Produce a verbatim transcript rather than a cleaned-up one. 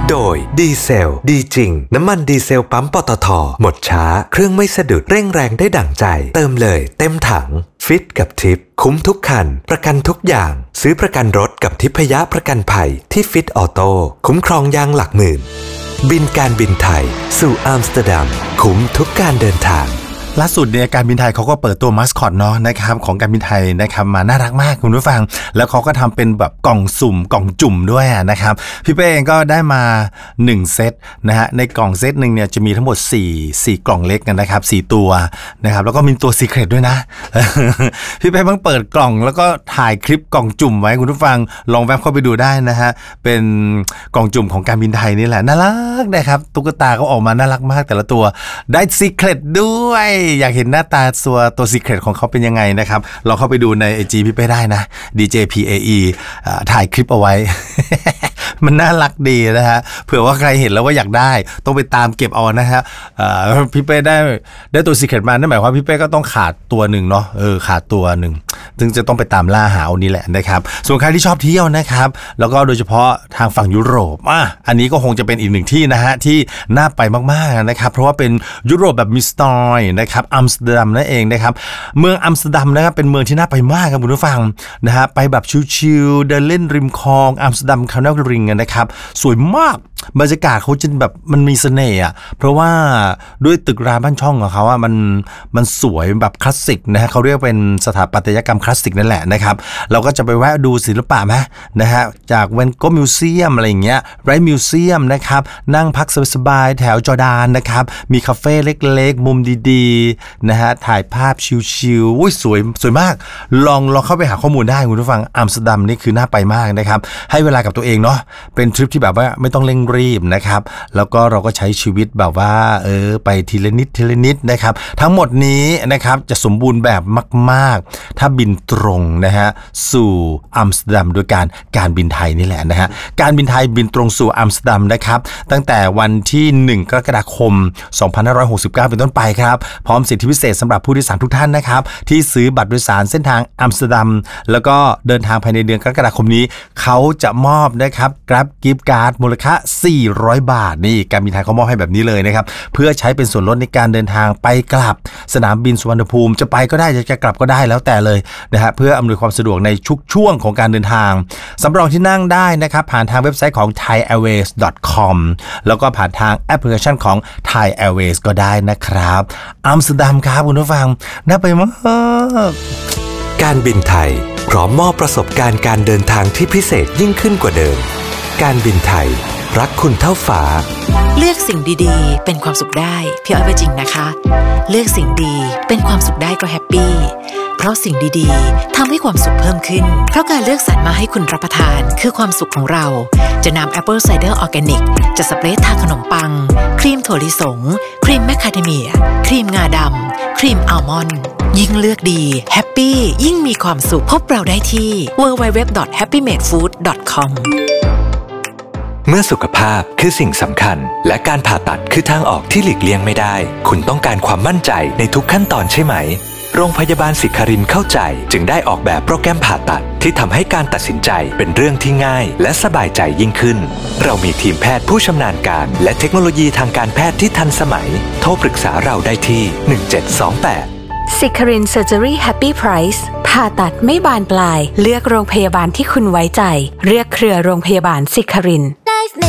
โดยดีเซลดีจริงน้ำมันดีเซลปั๊มปตท.หมดช้าเครื่องไม่สะดุดเร่งแรงได้ดั่งใจเติมเลยเต็มถังฟิตกับทิปคุ้มทุกคันประกันทุกอย่างซื้อประกันรถกับทิพยประกันภัยที่ฟิตออโต้คุ้มครองยางหลักหมื่นบินการบินไทยสู่อัมสเตอร์ดัมคุ้มทุกการเดินทางล่าสุดเนี่ยการบินไทยเขาก็เปิดตัวมัสคอตเนาะนะครับของการบินไทยนะครับมาน่ารักมากคุณผู้ฟังแล้วเขาก็ทำเป็นแบบกล่องสุ่มกล่องจุ่มด้วยนะครับพี่เป้เองก็ได้มาหนึ่งเซตนะฮะในกล่องเซตนึงเนี่ยจะมีทั้งหมดสี่ สี่กล่องเล็กนะครับสี่ตัวนะครับแล้วก็มีตัวซีเคร็ตด้วยนะ พี่เป้เพิ่งเปิดกล่องแล้วก็ถ่ายคลิปกล่องจุ่มไว้คุณผู้ฟังลองแวบเข้าไปดูได้นะฮะเป็นกล่องจุ่มของการบินไทยนี่แหละน่ารักนะครับตุ๊กตาเขาออกมาน่ารักมากแต่ละตัวได้ซีเคร็ตด้วยอยากเห็นหน้าตาตัวตัวซีเคร็ตของเขาเป็นยังไงนะครับเราเข้าไปดูใน ไอ จี พี่เป้ได้นะ ดี เจ พี เอ อี ถ่ายคลิปเอาไว้ มันน่ารักดีนะฮะเผื่อว่าใครเห็นแล้วว่าอยากได้ต้องไปตามเก็บเอานะฮะพี่เป้ได้ได้ตัวซีเคร็ตมานั่นหมายความว่าพี่เป้ก็ต้องขาดตัวหนึ่งเนาะเออขาดตัวหนึ่งซึ่งจะต้องไปตามล่าหาเอานี้แหละนะครับส่วนใครที่ชอบเที่ยวนะครับแล้วก็โดยเฉพาะทางฝั่งยุโรปอ่ะอันนี้ก็คงจะเป็นอีกหนึ่งที่นะฮะที่น่าไปมากๆนะครับเพราะว่าเป็นยุโรปแบบมิสไตล์นะครับอัมสเตอร์ดัมนั่นเองนะครับเมืองอัมสเตอร์ดัมนะครับเป็นเมืองที่น่าไปมากครับคุณผู้ฟังนะฮะไปแบบชิลๆเดินเล่นริมคลองอัมสเตอร์ดัมคานาลริงนะครับสวยมากบรรยากาศเขาจะแบบมันมีเสน่ห์อ่ะเพราะว่าด้วยตึกรามบ้านช่องของเขาอ่ะมันมันสวยแบบคลาสสิกนะฮะเขาเรียกเป็นสถาปัตยกรรมคลาสสิกนั่นแหละนะครับเราก็จะไปแวะดูศิลปะไหมนะฮะจากเวนโกมิวเซียมอะไรอย่างเงี้ยไรมิวเซียมนะครับนั่งพักสบายๆแถวจอร์ดานนะครับมีคาเฟ่เล็กๆมุมดีๆนะฮะถ่ายภาพชิลๆอุ้ยสวยสวยมากลองลองเข้าไปหาข้อมูลได้คุณผู้ฟังอัมสเตอร์ดัมนี่คือน่าไปมากนะครับให้เวลากับตัวเองเนาะเป็นทริปที่แบบว่าไม่ต้องเร่งรีบนะครับแล้วก็เราก็ใช้ชีวิตแบบว่าเออไปทีละนิดทีละนิดนะครับทั้งหมดนี้นะครับจะสมบูรณ์แบบมากๆถ้าบินตรงนะฮะสู่อัมสเตอร์ดัมโดยการการบินไทยนี่แหละนะฮะการบินไทยบินตรงสู่อัมสเตอร์ดัมนะครับตั้งแต่วันที่หนึ่งกรกฎาคมสองพันห้าร้อยหกสิบเก้าเป็นต้นไปครับพร้อมสิทธิพิเศษสำหรับผู้โดยสารทุกท่านนะครับที่ซื้อบัตรโดยสารเส้นทางอัมสเตอร์ดัมแล้วก็เดินทางภายในเดือนกรกฎาคมนี้เขาจะมอบนะครับ Grab Gift Card มูลค่าสี่ร้อยบาทนี่การบินไทยเขามอบให้แบบนี้เลยนะครับเพื่อใช้เป็นส่วนลดในการเดินทางไปกลับสนามบินสุวรรณภูมิจะไปก็ได้จะกลับก็ได้แล้วแต่เลยนะฮะเพื่ออำนวยความสะดวกในทุกช่วงของการเดินทางสำรองที่นั่งได้นะครับผ่านทางเว็บไซต์ของ ไทยแอร์เวย์ส ดอท คอม แล้วก็ผ่านทางแอปพลิเคชันของ Thai Airways ก็ได้นะครับอัมสเตอร์ดัมครับคุณผู้ฟังน่าไปมากการบินไทยพร้อมมอบประสบการณ์การเดินทางที่พิเศษยิ่งขึ้นกว่าเดิมการบินไทยรักคุณเท่าฟ้าเลือกสิ่งดีๆเป็นความสุขได้พี่อ้อยว่าจริงนะคะเลือกสิ่งดีเป็นความสุขได้ก็แฮปปี้เพราะสิ่งดีๆทำให้ความสุขเพิ่มขึ้นเพราะการเลือกสรรมาให้คุณรับประทานคือความสุขของเราจะนำแอปเปิลไซเดอร์ออร์แกนิกจะสเปรย์ทาขนมปังครีมถั่วลิสงครีมแมคคาเดเมียครีมงาดำครีมอัลมอนด์ยิ่งเลือกดีแฮปปี้ยิ่งมีความสุขพบเราได้ที่ ดับเบิลยู ดับเบิลยู ดับเบิลยู ดอท แฮปปี้เมดฟู้ด ดอท คอมเมื่อสุขภาพคือสิ่งสำคัญและการผ่าตัดคือทางออกที่หลีกเลี่ยงไม่ได้คุณต้องการความมั่นใจในทุกขั้นตอนใช่ไหมโรงพยาบาลศิครินทร์เข้าใจจึงได้ออกแบบโปรแกรมผ่าตัดที่ทำให้การตัดสินใจเป็นเรื่องที่ง่ายและสบายใจยิ่งขึ้นเรามีทีมแพทย์ผู้ชำนาญการและเทคโนโลยีทางการแพทย์ที่ทันสมัยโทรปรึกษาเราได้ที่หนึ่งเจ็ดสองแปดศิครินทร์ Surgery Happy Price ผ่าตัดไม่บานปลายเลือกโรงพยาบาลที่คุณไว้ใจเลือกเครือโรงพยาบาลศิครินทร์